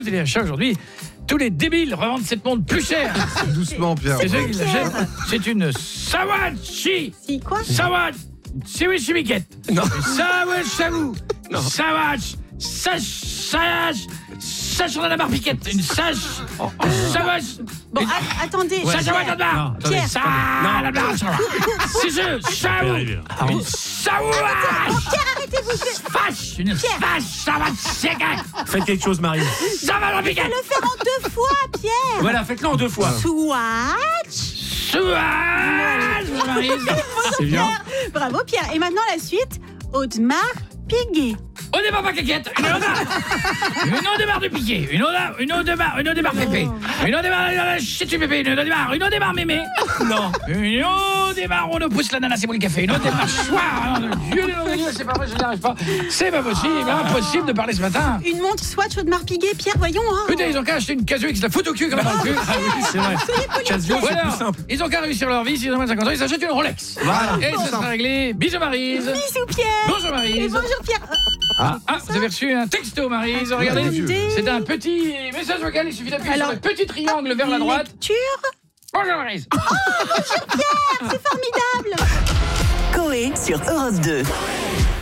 Téléachat aujourd'hui, tous les débiles revendent cette montre plus cher. Doucement, Pierre. C'est ceux qui l'achètent. C'est une Sawachi. Si quoi? Sawatch. Siwichi Miket. Non. Sawatch Savou. Non. Sawatch. Sache on a la barre piquette. Une sache. Sawatch. Bon, attendez. Sache à Pierre. la barre. Pierre. Ça, la barre. C'est ce. Savou. Une Sawatch. Pierre, arrêtez-vous. Fâche. Une fâche. Sawatch. Faites quelque chose, Marie. Ça va la piquette. Le faire en 2 fois, Pierre. Voilà, faites-le en 2 fois. Swatch. Sawatch. Maryse. C'est bien. Pierre. Bravo, Pierre. Et maintenant, la suite. Audemars Piguet. On démarre pas caquette, une on démarre de piqué, une on démarre pépé, une on démarre chitu pépé, une on démarre mémé, non, une on démarre on pousse l'ananas c'est pour le café, une on démarre choix, Dieu c'est pas vrai, je n'y arrive pas, c'est pas possible, impossible de parler ce matin. Une montre Swatch Audemars Piguet, Pierre, voyons. Hein. Putain, ils ont qu'à acheter une Casio X, la photo cul comme dans le cul. Ah oui, c'est vrai. Casio, c'est plus simple. Ils ont qu'à réussir leur vie, s'ils ont moins de 50 ans, ils s'achètent une Rolex. Voilà. Et ça sera réglé. Bisous Maryse. Bisous, Pierre. Bonjour Et Maryse. bonjour, Pierre. Vous avez reçu un texto, Maryse. Regardez, c'est un petit message vocal. Il suffit d'appuyer sur le petit triangle vers la droite. Lecture. Bonjour, Maryse. Bonjour, Pierre. C'est formidable. Coé sur Europe 2.